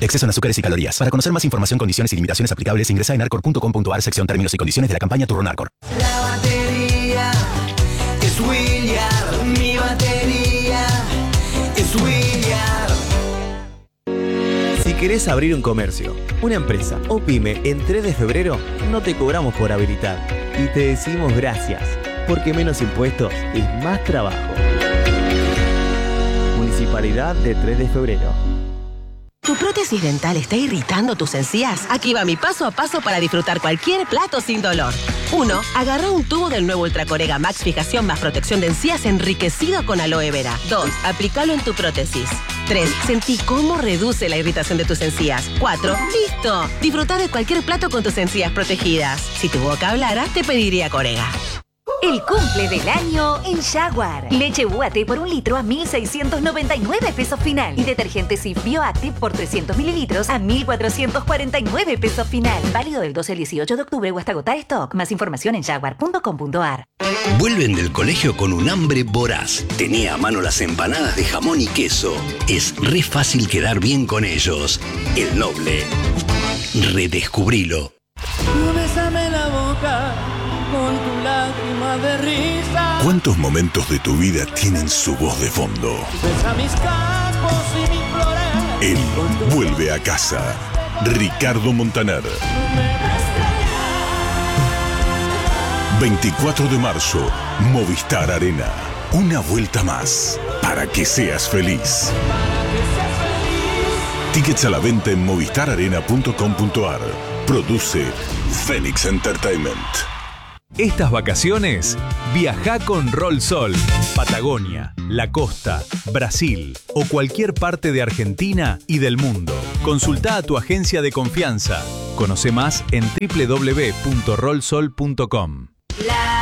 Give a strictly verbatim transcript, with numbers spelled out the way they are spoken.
Exceso en azúcares y calorías. Para conocer más información, condiciones y limitaciones aplicables, ingresa en arcor punto com punto ar, sección términos y condiciones de la campaña Turno Arcor. La batería es Williard. Mi batería es Williard. Si querés abrir un comercio, una empresa o pyme en tres de febrero, no te cobramos por habilitar. Y te decimos gracias, porque menos impuestos es más trabajo. Municipalidad de tres de febrero. ¿Tu prótesis dental está irritando tus encías? Aquí va mi paso a paso para disfrutar cualquier plato sin dolor. uno. Agarra un tubo del nuevo Ultracorega Max Fijación más protección de encías enriquecido con aloe vera. dos. Aplícalo en tu prótesis. tres. Sentí cómo reduce la irritación de tus encías. cuatro. ¡Listo! Disfruta de cualquier plato con tus encías protegidas. Si tu boca hablara, te pediría Corega. El cumple del año en Jaguar. Leche U A T por un litro a mil seiscientos noventa y nueve pesos final. Y detergente Cif Bioactive por trescientos mililitros a mil cuatrocientos cuarenta y nueve pesos final. Válido del doce al dieciocho de octubre o hasta agotar stock. Más información en jaguar punto com punto ar. Vuelven del colegio con un hambre voraz. Tenía a mano las empanadas de jamón y queso. Es re fácil quedar bien con ellos. El Noble. Redescubrilo. Bésame la boca con tu lágrima de risa. ¿Cuántos momentos de tu vida tienen su voz de fondo? Besa mis campos y mis flores. Él vuelve a casa. Ricardo Montaner. veinticuatro de marzo, Movistar Arena. Una vuelta más para que seas feliz. Tickets a la venta en movistar arena punto com punto ar. Produce Phoenix Entertainment. Estas vacaciones, viaja con Rollsol. Patagonia, la costa, Brasil o cualquier parte de Argentina y del mundo. Consulta a tu agencia de confianza. Conoce más en doble u doble u doble u punto rollsol punto com. La